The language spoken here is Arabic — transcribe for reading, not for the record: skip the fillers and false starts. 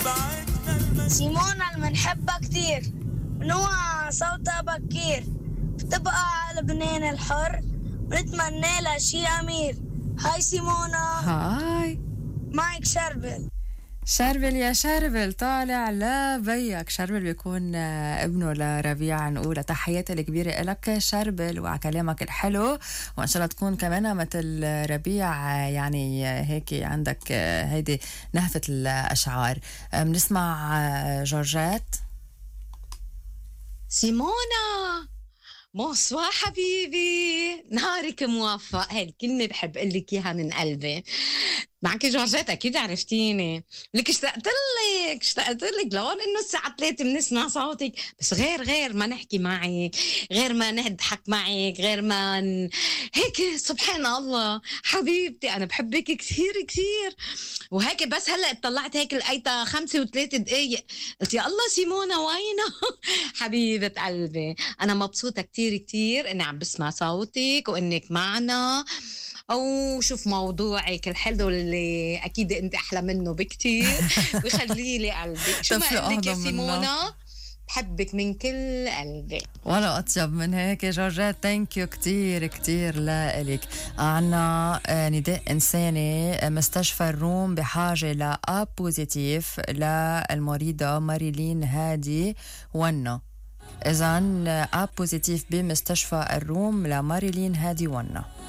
سيمونا المنحبة كتير، نوع صوتها بكير، بتبقى على لبنان الحر، ونتمنى لها شي أمير. هاي سيمونا. هاي مايك شربل. شربل يا شربل، طالع لبيك. شربل بيكون ابنه لربيع. نقول تحياتي الكبيرة إلك شربل وعلى كلامك الحلو، وإن شاء الله تكون كمان مثل ربيع، يعني هيك عندك هيدي نهفة الأشعار. بنسمع جورجات. سيمونا بونسوا حبيبي، نهارك موفق. هاي الكلمة بحب أقول لك إياها من قلبي. معك جورجيت، أكيد عرفتيني. لك اشتقت لك لون إنه الساعة 3 بنسمع صوتك، بس غير ما نحكي معك، غير ما نضحك معك، غير ما هيك. سبحان الله حبيبتي، أنا بحبك كثير كثير. وهيك بس هلأ اطلعت هيك لقيتها 5 و3 دقايق، قلت يا الله سيمونا وينها؟ حبيبة قلبي، أنا مبسوطة كتير كتير إني عم بسمع صوتك وإنك معنا. أو شوف موضوعك الحلو اللي أكيد أنت أحلى منه بكتير ويخلي لي قلبك. شو ما قلك يا سيمونا، بحبك من كل قلبي ولا أطيب من هيك جورجات. ثانك يو كتير كتير لإلك. عنا نداء إنساني. مستشفى الروم بحاجة لأب بوزيتيف للمريضة ماريلين هادي ونا. إذن أب بوزيتيف بمستشفى الروم لماريلين هادي ونا.